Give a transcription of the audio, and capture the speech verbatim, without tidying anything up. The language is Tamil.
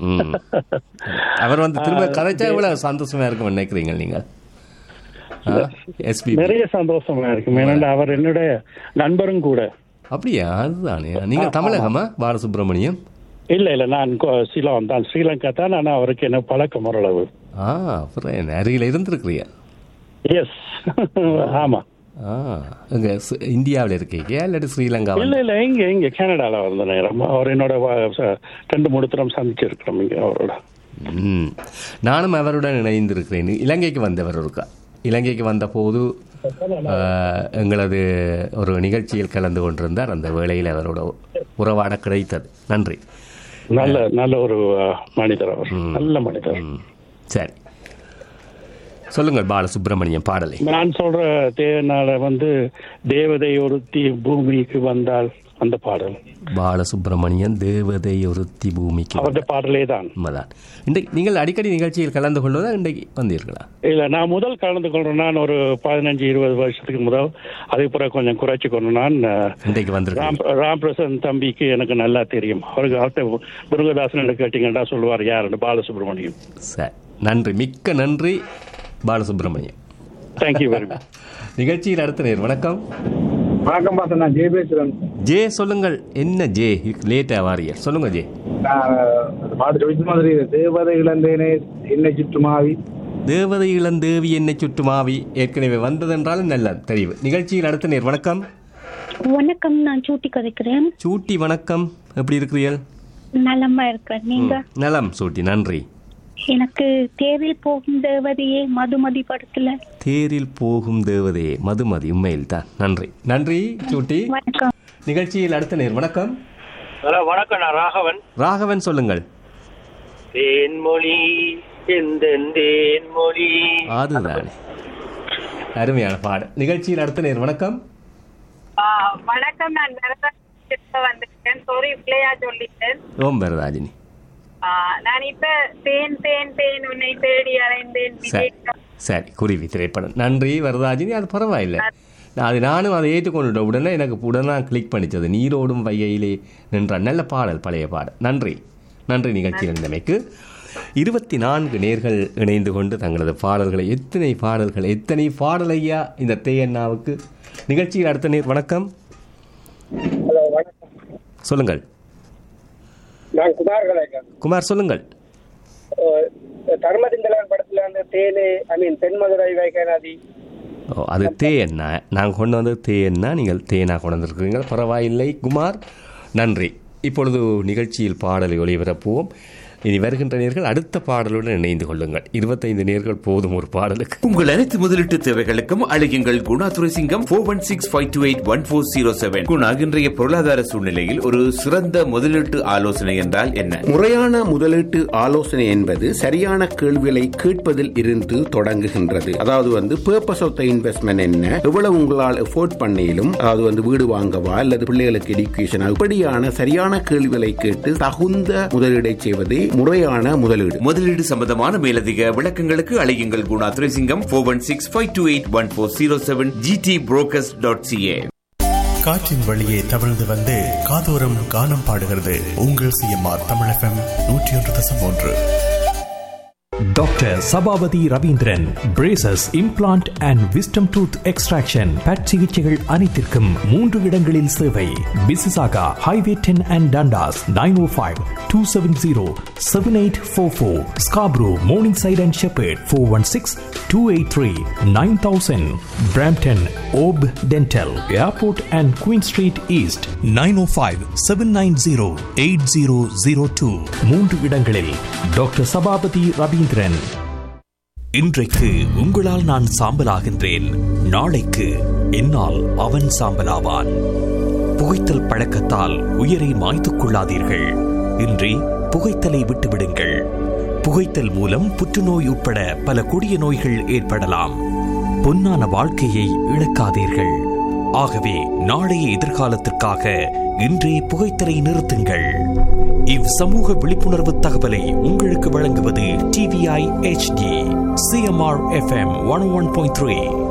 அவர் வந்து திரும்ப கதைச்சா இவ்வளவு சந்தோஷமா இருக்கும் நினைக்கிறீங்க நீங்க? நிறைய சந்தோஷமா இருக்கும். ஏன்னா அவர் என்னுடைய நண்பரும் கூட. அப்படியா? அதுதானே. நீங்க தமிழகமா பாலசுப்ரமணியம்? இல்ல இல்ல, நான் ஸ்ரீலங்கா தான், ஸ்ரீலங்கா தான். ஆனா அவருக்கு என்ன பழக்கம் ஓரளவு. ஆ, அப்புறம் அருகில இருந்திருக்கிறியா? எஸ், ஆமா. இங்க இந்தியாவில் இருக்கீங்க இல்லாட்டி ஸ்ரீலங்கா? இல்ல இல்ல, இங்க இங்க கனடால வந்த நேரம் அவர் என்னோட ரெண்டு மூணு தரம் சந்திச்சிருக்கிறோம் இங்க அவரோட. ம், நானும் அவருடன் இணைந்திருக்கிறேன். இலங்கைக்கு வந்தவர் இருக்கா. இலங்கைக்கு வந்த போது எங்களது ஒரு நிகழ்ச்சியில் கலந்து கொண்டிருந்தார். அந்த வேளையில் அவரோட உறவாட கிடைத்தது. நன்றி. நல்ல நல்ல ஒரு மனிதர் அவர், நல்ல மனிதர். சரி, சொல்லுங்கள் பாலசுப்ரமணியம் பாடலை. நான் சொல்ற தேனால வந்து தேவதை ஒருத்தி பூமிக்கு வந்தால் அந்த பாடல். பாலசுப்ரமணியன் தேவதை ஒருத்தி பூமிக்கு அவருடைய பாடலே தான். இன்றைக்கு நீங்கள் அடிக்கடி நிகழ்ச்சியில் கலந்து கொள்வதா இன்றைக்கு வந்தீர்களா? இல்ல, நான் முதல் கலந்து கொள்றேன். நான் ஒரு பதினஞ்சு இருபது வருஷத்துக்கு முதல். அதே போல கொஞ்சம் குறைச்சி கொண்டு நான் இன்றைக்கு வந்து ராம் பிரசாத் தம்பிக்கு எனக்கு நல்லா தெரியும். அவருக்கு அவர்கிட்ட முருகதாசன் கேட்டீங்கன்னா சொல்லுவார் யாருன்னு, பாலசுப்ரமணியம். சரி, நன்றி, மிக்க நன்றி பாலசுப்ரமணியம். Thank you very much. நிகழ்ச்சியில் அடுத்த நேர். வணக்கம். வணக்கம் பாச, நான் ஜே பேசுறேன். ஜே சொல்லுங்கள். என்ன ஜே லேட்டா வாரியர்? சொல்லுங்க ஜே. பாட்டு வச்ச மாதிரி தேவதை இளந்தேனே என்னை சுற்றுமாவி. தேவதை இளந்தேவி என்னை சுற்றுமாவி ஏற்கனவே வந்ததென்றாலும் நல்ல தெரிவு. நிகழ்ச்சியில் அடுத்த நேர். வணக்கம். வணக்கம், நான் சூட்டி கதைக்கிறேன். சூட்டி வணக்கம், எப்படி இருக்கிறீர்கள்? நலமா இருக்கேன், நீங்க? நலம் சூட்டி, நன்றி. எனக்கு தேரில் போகும் தேவதையே மதுமதி படத்துல. தேரில் போகும் தேவதையே மதுமதி, உண்மையில் தான். நன்றி நன்றி சூட்டி. வணக்கம். நிகழ்ச்சியில் அடுத்த நேர். வணக்கம். ஹலோ, வணக்கம். நான் ராகவன். ராகவன் சொல்லுங்கள். தேன்மொழி தேன்மொழி. அதுதானே, அருமையான பாடு. நிகழ்ச்சியில் அடுத்த நேர். வணக்கம். வணக்கம், நான் வந்துட்டேன். சாரி, பிள்ளையா சொல்லிட்டேன். ஓம் வரராஜினி. நான் இப்ப தேன் தேன் தேன் உன்னை தேடி அலைந்தேன். சரி, குருவி திரைப்படம். நன்றி வரதாஜினி. அது பரவாயில்லை, அது நானும் அதை ஏற்றுக்கொண்டுட்ட உடனே எனக்கு உடனே கிளிக் பண்ணிச்சது. நீரோடும் வைகையிலே நின்ற நல்ல பாடல், பழைய பாடல். நன்றி நன்றி. நிகழ்ச்சியில் இருந்தமைக்கு இருபத்தி நான்கு நேர்கள் இணைந்து கொண்டு தங்களது பாடல்களை, எத்தனை பாடல்கள், எத்தனை பாடலையா இந்த தேயண்ணாவுக்கு. நிகழ்ச்சியில் அடுத்த நேர். வணக்கம். சொல்லுங்கள். நான் குமார் கலைஞர். குமார் சொல்லுங்கள். தர்மதிந்தலன் படத்துல அந்த தேனே ஐ மீன் தென்மதுரை வைகை நதி. ஓ, அது தேயண்ணா. நாங்கள் கொண்டு வந்தது தேயண்ணா, நீங்கள் தேனா கொண்டு வந்திருக்கிறீங்க. பரவாயில்லை குமார், நன்றி. இப்பொழுது நிகழ்ச்சியில் பாடலை ஒளிபரப்புவோம். இனி வருகின்ற நேர்கள் அடுத்த பாடலுடன் இணைந்து கொள்ளுங்கள். இருபத்தைந்து நேர்கள் போதும் ஒரு பாடலுக்கு. உங்கள் அனைத்து முதலீட்டு தேவைகளுக்கும் அழையுங்கள் Guna Thuraisingam. Four one six five two eight one four zero seven. Guna, இன்றைய பொருளாதார சூழ்நிலையில் ஒரு சிறந்த முதலீட்டு ஆலோசனை என்றால் என்ன? முறையான முதலீட்டு ஆலோசனை என்பது சரியான கேள்விகளை கேட்பதில் இருந்து தொடங்குகின்றது. அதாவது வந்து பர்பஸ் ஆஃப் த இன்வெஸ்ட்மெண்ட் என்ன, எவ்வளவு உங்களால் எஃபோர்ட் பண்ணிலும், அதாவது வந்து வீடு வாங்கவா அல்லது பிள்ளைகளுக்கு எடுக்கேஷன், இப்படியான சரியான கேள்விகளை கேட்டு தகுந்த முதலீடை செய்வதே முறையான முதலீடு. முதலீடு சம்பந்தமான மேலதிக விளக்கங்களுக்கு அழையுங்கள் Guna Thuraisingam. Four one six five two eight one four zero seven. GT brokers dot CA. காற்றின் வழியே தவழ்ந்து வந்து காதோரம் கானம் பாடுகிறது உங்கள் சிஎம்ஆர் தமிழ் எஃப்எம் நூற்றி ஒன்று தசம் ஒன்று. Doctor Sabapathi Ravindran, braces, implant and wisdom tooth extraction, but சிகிச்சைகள் அனைத்திற்கும் மூன்று இடங்களில் சேவை. பிசிசாகா highway ten and Dundas. Nine O five two seven zero seven eight four four. Scarborough, morning side and shepherd. Four one six two eight three nine thousand. Brampton Hope dental, airport and queen street east. Nine O five seven nine zero eight zero zero two. மூன்று இடங்களில் டாக்டர் சபாபதி ரவீந்திரன். இன்றைக்கு உங்களால் நான் சாம்பலாகின்றேன், நாளைக்கு என்னால் அவன் சாம்பலாவான். புகைத்தல் பழக்கத்தால் உயிரை மாய்த்துக் கொள்ளாதீர்கள். இன்றி புகைத்தலை விட்டுவிடுங்கள். புகைத்தல் மூலம் புற்றுநோய் உட்பட பல கொடிய நோய்கள் ஏற்படலாம். பொன்னான வாழ்க்கையை இழக்காதீர்கள். ஆகவே நாளைய எதிர்காலத்திற்காக இன்றே புகைத்தலை நிறுத்துங்கள். இவ் சமூக விழிப்புணர்வு தகவலை உங்களுக்கு வழங்குவது TVI HD CMR FM one one point three.